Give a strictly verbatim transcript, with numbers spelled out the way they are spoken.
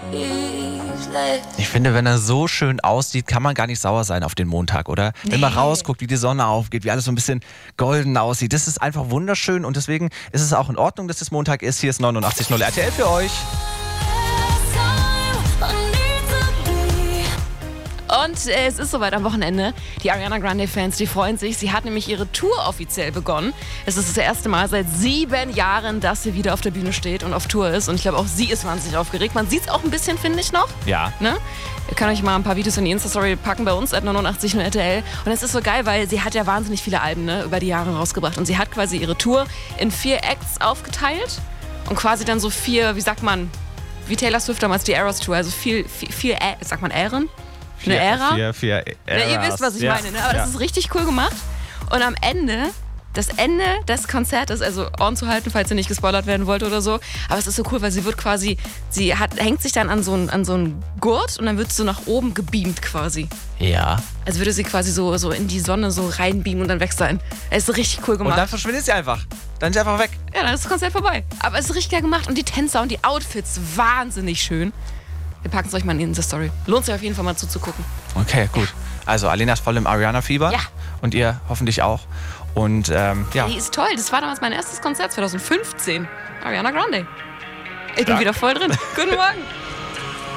Ich finde, wenn er so schön aussieht, kann man gar nicht sauer sein auf den Montag, oder? Nee. Wenn man rausguckt, wie die Sonne aufgeht, wie alles so ein bisschen golden aussieht. Das ist einfach wunderschön und deswegen ist es auch in Ordnung, dass es Montag ist. Hier ist neunundachtzig Komma null R T L für euch. Und äh, es ist soweit am Wochenende. Die Ariana Grande-Fans, die freuen sich. Sie hat nämlich ihre Tour offiziell begonnen. Es ist das erste Mal seit sieben Jahren, dass sie wieder auf der Bühne steht und auf Tour ist. Und ich glaube, auch sie ist wahnsinnig aufgeregt. Man sieht es auch ein bisschen, finde ich, noch. Ja. Ne? Ich kann euch mal ein paar Videos in die Insta-Story packen bei uns, at neunundachtzig Komma null R T L. Und es ist so geil, weil sie hat ja wahnsinnig viele Alben, ne, über die Jahre rausgebracht. Und sie hat quasi ihre Tour in vier Acts aufgeteilt. Und quasi dann so vier, wie sagt man, wie Taylor Swift damals die Eras Tour. Also vier, vier, vier Ä- sagt man Ähren? Eine vier, Ära? Vier, vier ja, ihr wisst, was ich ja. meine. Ne? Aber ja. das ist richtig cool gemacht. Und am Ende, das Ende des Konzertes, also Ohren zu halten, falls ihr nicht gespoilert werden wollt oder so. Aber es ist so cool, weil sie wird quasi, sie hat, hängt sich dann an so einen an so einen Gurt und dann wird sie so nach oben gebeamt quasi. Ja. Also würde sie quasi so, so in die Sonne so reinbeamen und dann weg sein. Es ist richtig cool gemacht. Und dann verschwindet sie einfach. Dann ist sie einfach weg. Ja, dann ist das Konzert vorbei. Aber es ist richtig geil gemacht und die Tänzer und die Outfits wahnsinnig schön. Wir packen es euch mal in die Story. Lohnt sich auf jeden Fall mal zuzugucken. Okay, gut. Also Alena ist voll im Ariana-Fieber. Ja. Und ihr hoffentlich auch. Und ähm, ja. Die ist toll. Das war damals mein erstes Konzert zwanzig fünfzehn. Ariana Grande. Ich bin Stark. wieder voll drin. Guten Morgen.